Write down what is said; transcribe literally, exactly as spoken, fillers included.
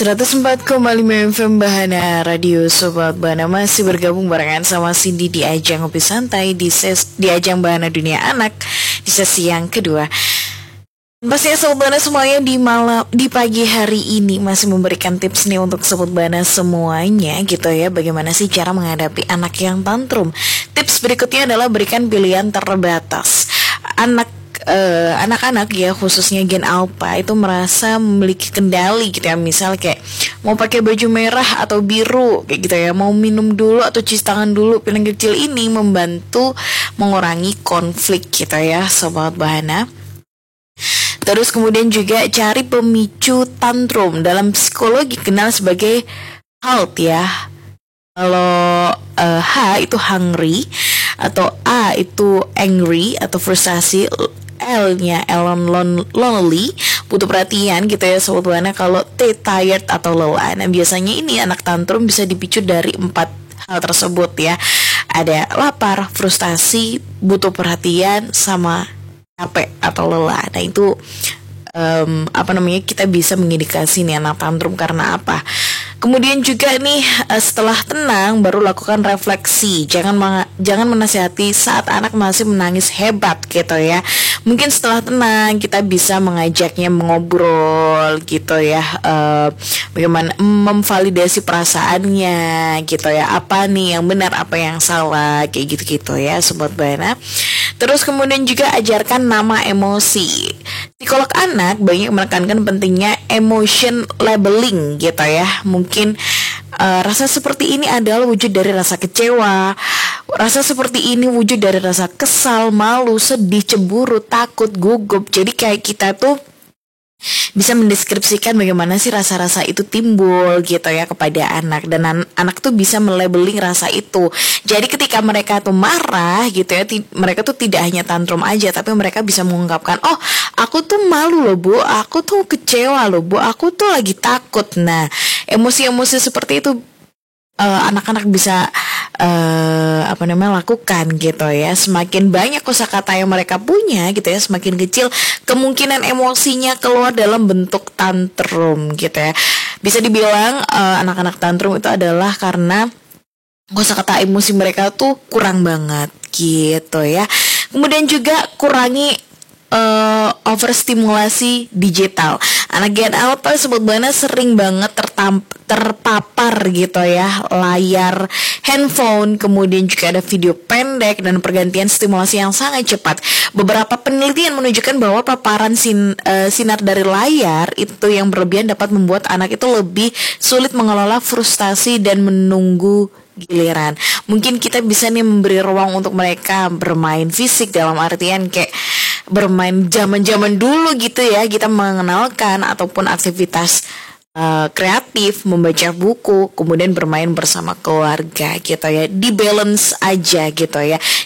seratus empat koma lima F M Bahana Radio. Sobat Bahana masih bergabung barengan sama Cindy di ajang Ngopi Santai di, ses, di ajang Bahana Dunia Anak di sesi yang kedua. Pastinya Sobat Bahana semuanya di malam di pagi hari ini masih memberikan tips nih untuk Sobat Bahana semuanya gitu ya. Bagaimana sih cara menghadapi anak yang tantrum? Tips berikutnya adalah berikan pilihan terbatas. Anak Uh, anak-anak ya khususnya gen alpha itu merasa memiliki kendali gitu ya. Misal kayak mau pakai baju merah atau biru kayak gitu ya, mau minum dulu atau cuci tangan dulu. Pilihan kecil ini membantu mengurangi konflik gitu ya Sobat Bahana. Terus kemudian juga cari pemicu tantrum. Dalam psikologi kenal sebagai halt ya. Kalau uh, H itu hungry, atau A itu angry atau frustasi, L-nya lon lonely, butuh perhatian gitu ya Sobat Bahana. Kalau T tired atau lelah. Nah biasanya ini anak tantrum bisa dipicu dari empat hal tersebut ya. Ada lapar, frustasi, butuh perhatian, sama capek atau lelah. Nah itu um, apa namanya kita bisa mengindikasi nih anak tantrum karena apa. Kemudian juga nih setelah tenang baru lakukan refleksi. Jangan meng- jangan menasihati saat anak masih menangis hebat gitu ya. Mungkin setelah tenang kita bisa mengajaknya mengobrol gitu ya. Uh, bagaimana memvalidasi perasaannya gitu ya. Apa nih yang benar, apa yang salah, kayak gitu-gitu ya Sobat Bahana. Terus kemudian juga ajarkan nama emosi. Psikolog anak banyak menekankan pentingnya emotion labeling gitu ya. Mungkin uh, rasa seperti ini adalah wujud dari rasa kecewa. Rasa seperti ini wujud dari rasa kesal, malu, sedih, cemburu, takut, gugup. Jadi kayak kita tuh bisa mendeskripsikan bagaimana sih rasa-rasa itu timbul gitu ya kepada anak. Dan an- anak tuh bisa melabeling rasa itu. Jadi ketika mereka tuh marah gitu ya, ti- mereka tuh tidak hanya tantrum aja, tapi mereka bisa mengungkapkan, oh aku tuh malu loh bu, aku tuh kecewa loh bu, aku tuh lagi takut. Nah emosi-emosi seperti itu uh, anak-anak bisa uh, apa namanya lakukan gitu ya. Semakin banyak kosakata yang mereka punya gitu ya, semakin kecil kemungkinan emosinya keluar dalam bentuk tantrum gitu ya. Bisa dibilang uh, anak-anak tantrum itu adalah karena kosakata emosi mereka tuh kurang banget gitu ya. Kemudian juga kurangi uh, overstimulasi digital. Anak gen alpha Sobat Bahana sering banget tertamp- terpapar gitu ya layar handphone, kemudian juga ada video pendek dan pergantian stimulasi yang sangat cepat. Beberapa penelitian menunjukkan bahwa paparan sin, uh, sinar dari layar itu yang berlebihan dapat membuat anak itu lebih sulit mengelola frustasi dan menunggu giliran. Mungkin kita bisa nih memberi ruang untuk mereka bermain fisik, dalam artian kayak bermain zaman-zaman dulu gitu ya. Kita mengenalkan ataupun aktivitas uh, kreatif, membaca buku, kemudian bermain bersama keluarga gitu ya. Di balance aja gitu ya.